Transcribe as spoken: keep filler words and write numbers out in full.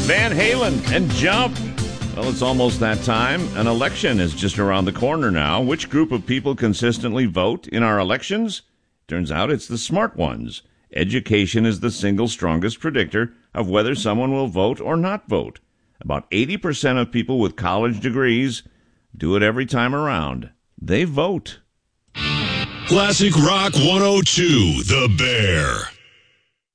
Van Halen and Jump. Well, it's almost that time. An election is just around the corner now. Which group of people consistently vote in our elections? Turns out it's the smart ones. Education is the single strongest predictor of whether someone will vote or not vote. About eighty percent of people with college degrees do it every time around. They vote. Classic Rock one oh two, The Bear.